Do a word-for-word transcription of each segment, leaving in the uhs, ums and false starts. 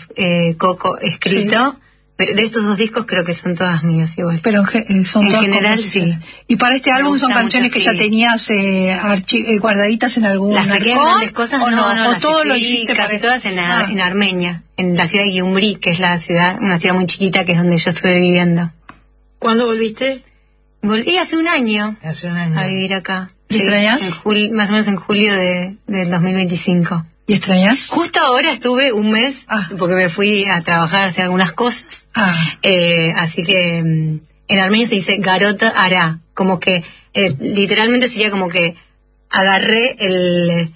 eh, Coco escrito, sí. Pero de estos dos discos creo que son todas mías igual. Pero en, son en general sí. Y para este álbum son canciones que ya tenías eh, archi eh, guardaditas en algún Las pequeñas grandes cosas o no, no, o las todo escribí, lo hiciste casi para... todas en, ah. en Armenia, en la ciudad de Gyumri, que es la ciudad, una ciudad muy chiquita que es donde yo estuve viviendo. ¿Cuándo volviste? Volví hace un año. Hace un año. A vivir acá. ¿Y sí, extrañas? En julio, más o menos en julio de, del dos mil veinticinco. ¿Y extrañas? Justo ahora estuve un mes, ah. porque me fui a trabajar, a hacer algunas cosas. Ah. Eh, así que en armenio se dice garota ara, como que eh, literalmente sería como que agarré el,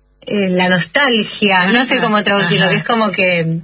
el la nostalgia, ah, no sé cómo traducirlo, ajá. Que es como que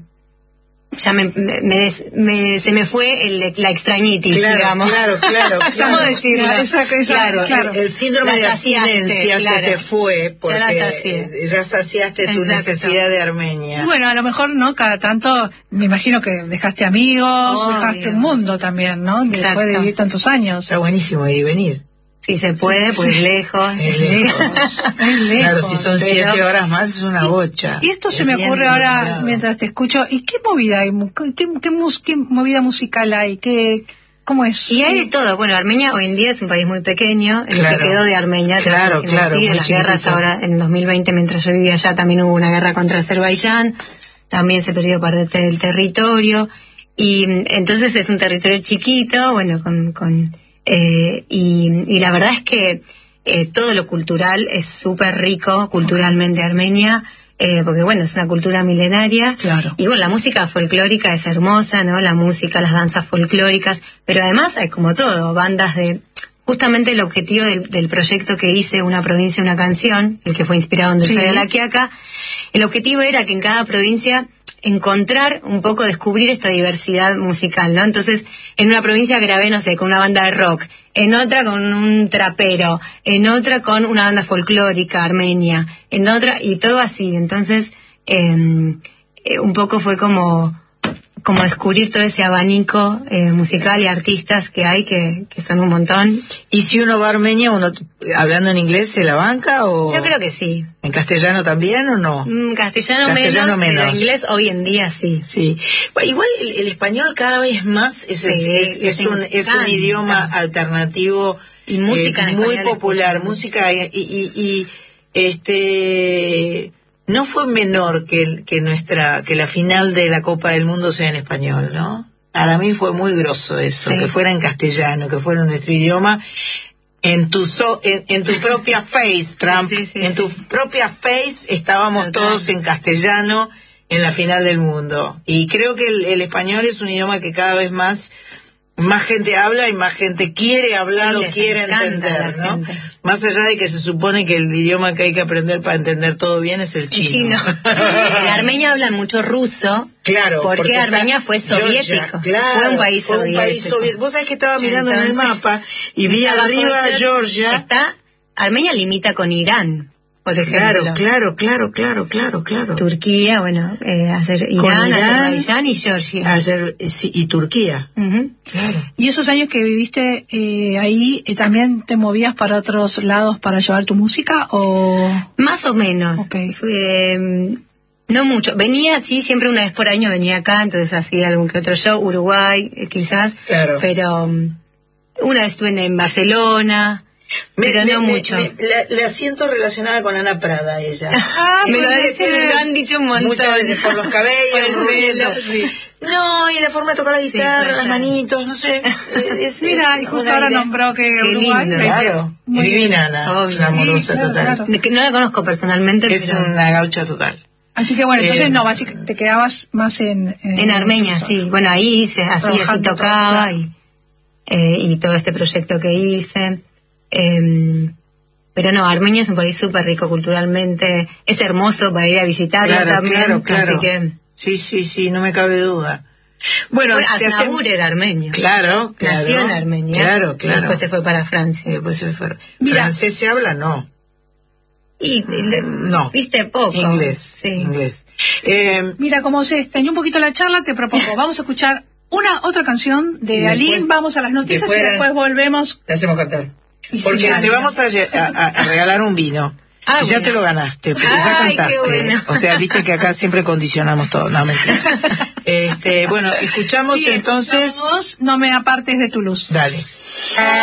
ya me, me, me, me se me fue el, la extrañitis, claro, digamos. Claro, claro, claro. ¿Cómo decirlo? Esa, esa, claro, claro. El, el síndrome la de abstinencia claro. Se te fue porque ya, la ya saciaste tu Exacto. necesidad de Armenia. Y bueno, a lo mejor, ¿no? Cada tanto, me imagino que dejaste amigos, oh, dejaste bien. Un mundo también, ¿no? Exacto. Después de vivir tantos años. Está buenísimo ir y venir. Si se puede, sí, pues sí. lejos. Es lejos. Es lejos. Claro, si son pero... siete horas más es una bocha. Y esto es se me ocurre ahora limitado. Mientras te escucho. ¿Y qué movida hay? ¿Qué, qué, mus, qué movida musical hay? ¿Qué, ¿Cómo es? Y hay de todo. Bueno, Armenia hoy en día es un país muy pequeño. El claro. que quedó de Armenia. Claro, claro. Sí, de las chiquitito. guerras ahora, en dos mil veinte, mientras yo vivía allá, también hubo una guerra contra Azerbaiyán. También se perdió parte del territorio. Y entonces es un territorio chiquito, bueno, con... con Eh, y, y la verdad es que eh, todo lo cultural es súper rico culturalmente Armenia, eh, porque bueno, es una cultura milenaria. Claro. Y bueno, la música folclórica es hermosa, ¿no? La música, las danzas folclóricas, pero además hay como todo, bandas de... Justamente el objetivo del, del proyecto que hice, Una provincia, una canción, el que fue inspirado en Dulce de la Quiaca, el objetivo era que en cada provincia encontrar un poco, descubrir esta diversidad musical, ¿no? Entonces, en una provincia grabé, no sé, con una banda de rock, en otra con un trapero, en otra con una banda folclórica armenia, en otra, y todo así. Entonces, eh, eh, un poco fue como... como descubrir todo ese abanico eh, musical y artistas que hay, que, que son un montón. ¿Y si uno va a Armenia, uno hablando en inglés se la banca o...? Yo creo que sí. ¿En castellano también o no? Mm, castellano, castellano menos, menos, pero inglés hoy en día sí. Sí. Bueno, igual el, el español cada vez más es, sí, es, es, es, un, es un idioma alternativo y música eh, en muy popular, escuchando. música y, y, y este... No fue menor que, que nuestra que la final de la Copa del Mundo sea en español, ¿no? Para mí fue muy grosso eso, sí. Que fuera en castellano, que fuera en nuestro idioma. En tu so, en, en tu propia face, Trump, sí, sí, en sí. tu propia face estábamos Total. Todos en castellano en la final del mundo. Y creo que el, el español es un idioma que cada vez más más gente habla y más gente quiere hablar sí, o quiere entender, ¿no? Gente. Más allá de que se supone que el idioma que hay que aprender para entender todo bien es el chino. El chino. En Armenia hablan mucho ruso. Claro. Porque, porque Armenia fue soviético. Georgia, claro, fue un país fue soviético. Un país soviético. Vos sabés que estaba mirando Entonces, en el mapa y vi arriba Georgia. Está, Armenia limita con Irán. Por ejemplo. Claro, claro, claro, claro, claro, claro. Turquía, bueno, eh, hacer Irán, Irán, Azerbaiyán y Georgia. Hacer, sí, y Turquía. Uh-huh. Claro. ¿Y esos años que viviste eh, ahí, eh, también te movías para otros lados para llevar tu música o...? Más o menos. Okay. Fue, eh, no mucho. Venía, sí, siempre una vez por año venía acá, entonces hacía algún que otro show, Uruguay, eh, quizás. Claro. Pero um, una vez estuve en Barcelona... Me, pero me, no me, mucho. Me, la, la siento relacionada con Ana Prada, ella. Ah, me, lo dicen, me lo han dicho un montón. Muchas veces por los cabellos, por el pelo, sí. No, y la forma de tocar la guitarra, sí, las manitos, no sé. Es, Mira, es y justo ahora idea. Nombró que Qué Uruguay. Lindo. Claro, muy divina Ana, oh, es una amorosa sí, claro, total. Claro. Que no la conozco personalmente, es pero... una gaucha total. Así que bueno, entonces eh, no, básicamente te quedabas más en... En, en Armenia, sí. Bueno, ahí hice, así, así tocaba todo, y, eh, y todo este proyecto que hice... Eh, pero no, Armenia es un país súper rico culturalmente, es hermoso para ir a visitarlo claro, también, claro, claro. Así que... Sí, sí, sí, no me cabe duda. Bueno, bueno Aznavour hacen... era armenio. Claro, claro. Nació en Armenia. Claro, claro. Y después se fue para Francia. Y después se fue. Mira, ¿francés se habla? No. Y, y no. Viste poco. Inglés. Sí. Inglés. Eh, Mira, como se extendió un poquito la charla, te propongo, vamos a escuchar una otra canción de Aline, vamos a las noticias después, y después volvemos. Te hacemos cantar. Y porque te vamos a, a, a regalar un vino. Ah, ya bueno. te lo ganaste, porque ya Ay, cantaste. qué bueno. O sea, viste que acá siempre condicionamos todo, no, mentira. Este, bueno, escuchamos Sí, entonces... escuchamos No me apartes de tu luz. Dale.